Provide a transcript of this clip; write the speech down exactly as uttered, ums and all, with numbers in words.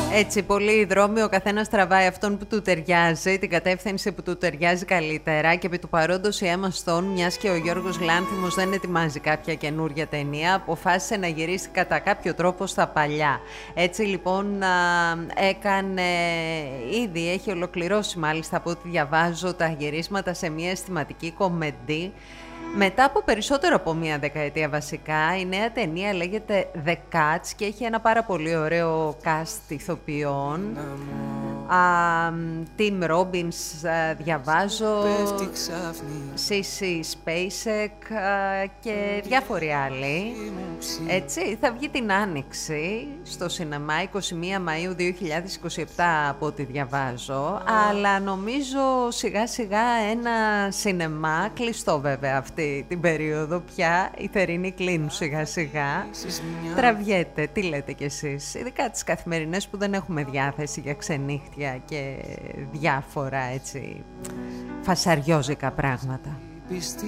Έτσι, πολλοί δρόμοι, ο καθένας τραβάει αυτόν που του ταιριάζει, την κατεύθυνση που του ταιριάζει καλύτερα και επί του παρόντος η Emma Stone, μιας και ο Γιώργος Λάνθιμος δεν ετοιμάζει κάποια καινούρια ταινία, αποφάσισε να γυρίσει κατά κάποιο τρόπο στα παλιά. Έτσι λοιπόν έκανε, ήδη έχει ολοκληρώσει μάλιστα από ό,τι διαβάζω τα γυρίσματα σε μια αισθηματική κομμεντή. Μετά από περισσότερο από μία δεκαετία βασικά, η νέα ταινία λέγεται The Cuts και έχει ένα πάρα πολύ ωραίο cast ηθοποιών. Tim Robbins διαβάζω, Sissy Spacek και διάφοροι άλλοι. Έτσι, θα βγει την Άνοιξη στο σινεμά εικοστή πρώτη Μαΐου δύο χιλιάδες είκοσι επτά από ό,τι διαβάζω, αλλά νομίζω σιγά σιγά ένα σινεμά, κλειστό βέβαια αυτή την περίοδο πια, οι θερινοί κλείνουν σιγά σιγά, τραβιέται. Τι λέτε κι εσείς, ειδικά τις καθημερινές που δεν έχουμε διάθεση για ξενύχτια και διάφορα έτσι φασαριόζικα πράγματα. Πιστή